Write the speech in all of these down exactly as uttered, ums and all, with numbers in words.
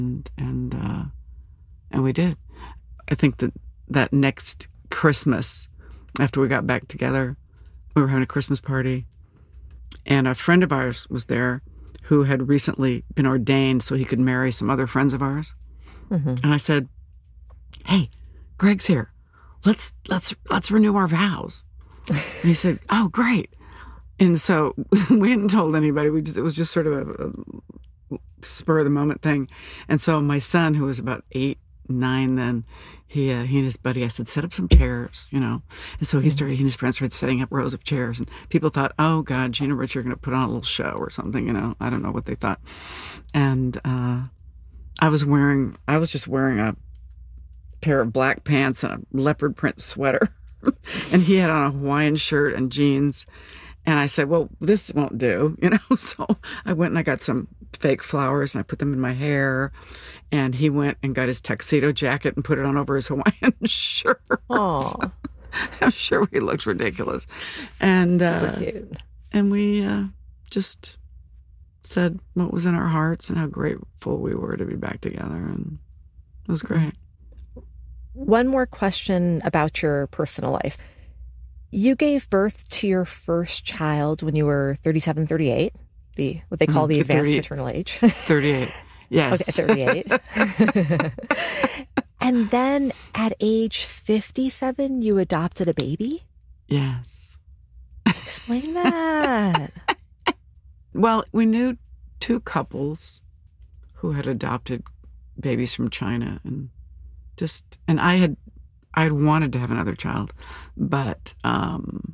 and and uh, and we did. I think that that next Christmas, after we got back together, we were having a Christmas party, and a friend of ours was there who had recently been ordained so he could marry some other friends of ours. Mm-hmm. And I said, "Hey, Greg's here. Let's let's let's renew our vows." And he said, "Oh, great." And so we hadn't told anybody. We just, it was just sort of a, a spur of the moment thing. And so my son, who was about eight, nine then, he uh, he and his buddy, I said, set up some chairs, you know. And so he started, he and his friends started setting up rows of chairs. And people thought, oh, God, Gene and Rich are going to put on a little show or something, you know. I don't know what they thought. And uh, I was wearing, I was just wearing a pair of black pants and a leopard print sweater. And he had on a Hawaiian shirt and jeans. And I said, well, this won't do, you know. So I went and I got some fake flowers and I put them in my hair. And he went and got his tuxedo jacket and put it on over his Hawaiian shirt. Aww. I'm sure we looked ridiculous. And uh, cute. And we uh, just said what was in our hearts and how grateful we were to be back together. And it was great. One more question about your personal life. You gave birth to your first child when you were thirty-seven, thirty-eight, the what they call mm, the advanced maternal age. thirty-eight, yes. Okay, thirty-eight. And then at age fifty-seven, you adopted a baby? Yes. Explain that. Well, we knew two couples who had adopted babies from China, and just, and I had I had wanted to have another child, but um,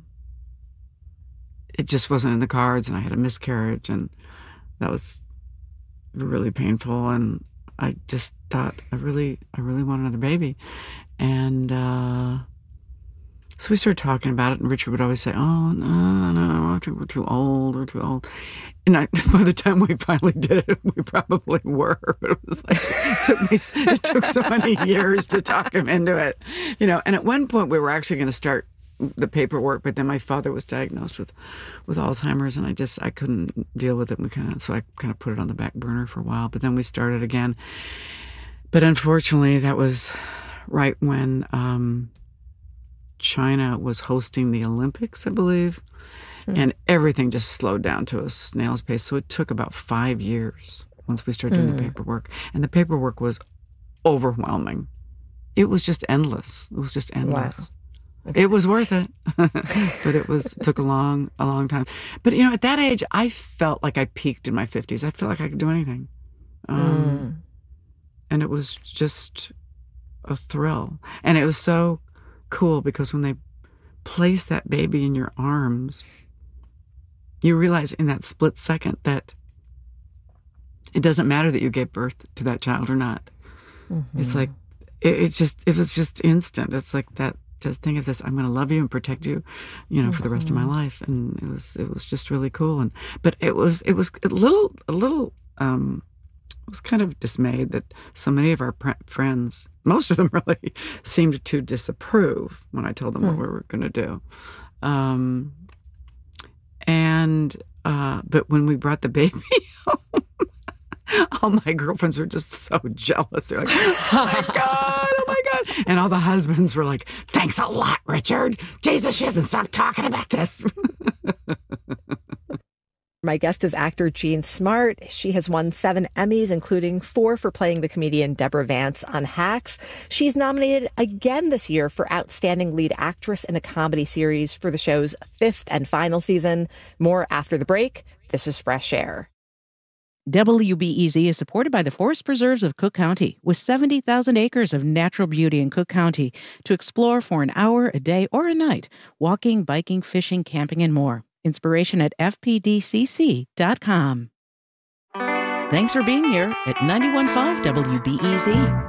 it just wasn't in the cards, and I had a miscarriage, and that was really painful. And I just thought, I really, I really want another baby, and uh, so we started talking about it. And Richard would always say, "Oh no, no, I think we're too old. We're too old." And I, by the time we finally did it, we probably were. But it was like it took me, it took so many years to talk him into it, you know. And at one point, we were actually going to start the paperwork, but then my father was diagnosed with, with Alzheimer's, and I just I couldn't deal with it. We kind of so I kind of put it on the back burner for a while. But then we started again. But unfortunately, that was right when um, China was hosting the Olympics, I believe. And everything just slowed down to a snail's pace. So it took about five years once we started doing mm. the paperwork. And the paperwork was overwhelming. It was just endless. It was just endless. Wow. Okay. It was worth it. But it was it took a long, a long time. But, you know, at that age, I felt like I peaked in my fifties. I felt like I could do anything. Um, mm. And it was just a thrill. And it was so cool because when they placed that baby in your arms, you realize in that split second that it doesn't matter that you gave birth to that child or not. Mm-hmm. It's like, it, it's just, it was just instant. It's like that, just think of this, I'm going to love you and protect you, you know, mm-hmm. for the rest of my life. And it was, it was just really cool. And, but it was, it was a little, a little, um, I was kind of dismayed that so many of our pr- friends, most of them really seemed to disapprove when I told them mm. what we were going to do. Um, and, uh, but when we brought the baby home, all my girlfriends were just so jealous. They're like, oh my God, oh my God. And all the husbands were like, thanks a lot, Richard. Jesus, she hasn't stopped talking about this. My guest is actor Jean Smart. She has won seven Emmys, including four for playing the comedian Deborah Vance on Hacks. She's nominated again this year for Outstanding Lead Actress in a Comedy Series for the show's fifth and final season. More after the break. This is Fresh Air. W B E Z is supported by the Forest Preserves of Cook County, with seventy thousand acres of natural beauty in Cook County to explore for an hour, a day, or a night. Walking, biking, fishing, camping, and more. Inspiration at f p d c c dot com. Thanks for being here at ninety-one point five W B E Z.